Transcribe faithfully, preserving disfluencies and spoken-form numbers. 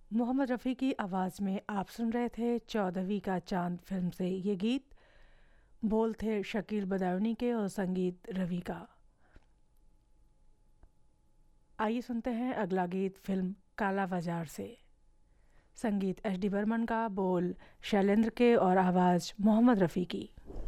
मोहम्मद रफ़ी की आवाज़ में आप सुन रहे थे चौदहवीं का चांद फिल्म से ये गीत। बोल थे शकील बदायूनी के और संगीत रवि का। आइए सुनते हैं अगला गीत फिल्म काला बाजार से। संगीत एच डी बर्मन का, बोल शैलेंद्र के और आवाज़ मोहम्मद रफ़ी की।